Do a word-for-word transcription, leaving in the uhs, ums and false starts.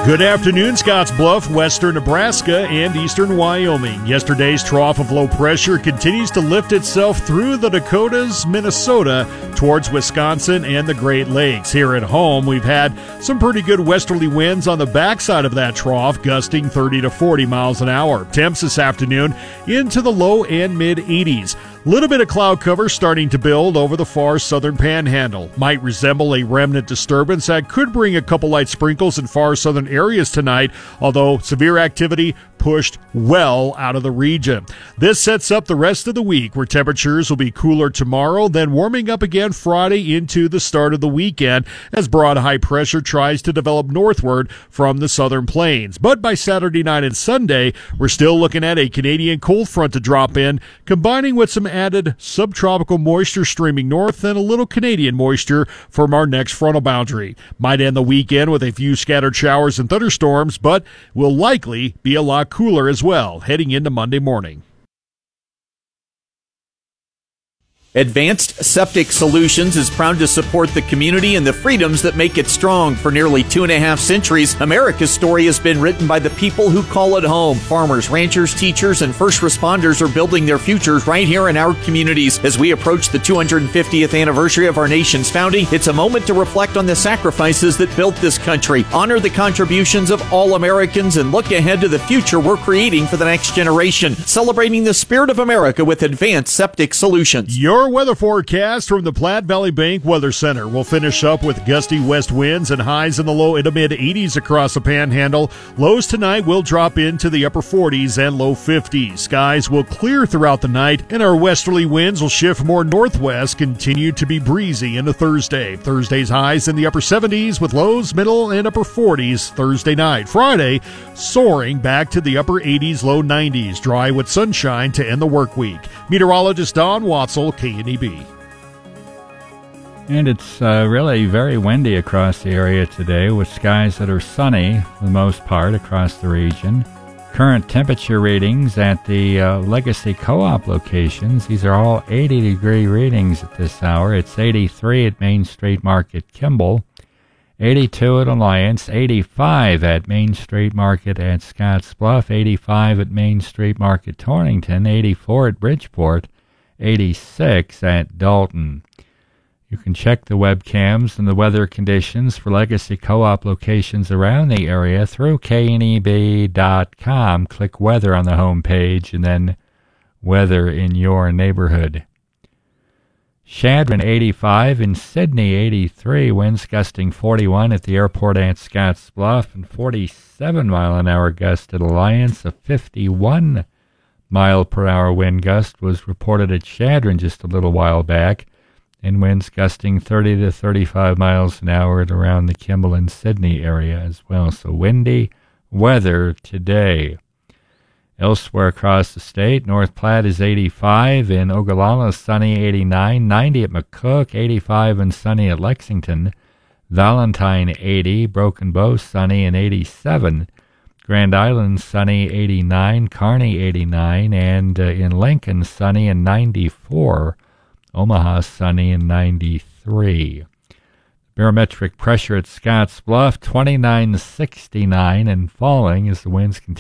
Good afternoon, Scottsbluff, western Nebraska, and eastern Wyoming. Yesterday's trough of low pressure continues to lift itself through the Dakotas, Minnesota, towards Wisconsin and the Great Lakes. Here at home, we've had some pretty good westerly winds on the backside of that trough, gusting thirty to forty miles an hour. Temps this afternoon into the low and mid eighties. Little bit of cloud cover starting to build over the far southern panhandle. Might resemble a remnant disturbance that could bring a couple light sprinkles in far southern areas tonight, although severe activity pushed well out of the region. This sets up the rest of the week, where temperatures will be cooler tomorrow, then warming up again Friday into the start of the weekend as broad high pressure tries to develop northward from the southern plains. But by Saturday night and Sunday, we're still looking at a Canadian cold front to drop in, combining with some added subtropical moisture streaming north and a little Canadian moisture from our next frontal boundary. Might end the weekend with a few scattered showers and thunderstorms, but will likely be a lot cooler as well heading into Monday morning. Advanced Septic Solutions is proud to support the community and the freedoms that make it strong. For nearly two and a half centuries, America's story has been written by the people who call it home. Farmers, ranchers, teachers, and first responders are building their futures right here in our communities. As we approach the two hundred fiftieth anniversary of our nation's founding, it's a moment to reflect on the sacrifices that built this country, honor the contributions of all Americans, and look ahead to the future we're creating for the next generation. Celebrating the spirit of America with Advanced Septic Solutions. Your weather forecast from the Platte Valley Bank Weather Center. We'll finish up with gusty west winds and highs in the low to mid eighties across the panhandle. Lows tonight will drop into the upper forties and low fifties. Skies will clear throughout the night, and our westerly winds will shift more northwest, continue to be breezy into Thursday. Thursday's highs in the upper seventies with lows middle and upper forties Thursday night. Friday, soaring back to the upper eighties, low nineties. Dry with sunshine to end the work week. Meteorologist Don Watzel, K N E B. And it's uh, really very windy across the area today, with skies that are sunny for the most part across the region. Current temperature readings at the uh, Legacy Co-op locations, these are all eighty degree readings at this hour. It's eighty-three at Main Street Market Kimball, eighty-two at Alliance, eighty-five at Main Street Market at Scottsbluff, eighty-five at Main Street Market Torrington, eighty-four at Bridgeport, eighty-six at Dalton. You can check the webcams and the weather conditions for Legacy Co-op locations around the area through K N E B dot com. Click weather on the home page and then weather in your neighborhood. Chadron eighty-five, in Sydney eighty-three, winds gusting forty-one at the airport at Scottsbluff, and forty-seven mile an hour gust at Alliance. A fifty-one mile per hour wind gust was reported at Chadron just a little while back, and winds gusting thirty to thirty-five miles an hour at around the Kimball and Sydney area as well. So windy weather today. Elsewhere across the state, North Platte is eighty-five, in Ogallala sunny, eighty-nine, ninety at McCook, eighty-five and sunny at Lexington, Valentine eighty, Broken Bow sunny and eighty-seven, Grand Island sunny, eighty-nine, Kearney eighty-nine, and uh, in Lincoln sunny and ninety-four, Omaha sunny and ninety-three. Barometric pressure at Scottsbluff twenty-nine sixty-nine and falling as the winds continue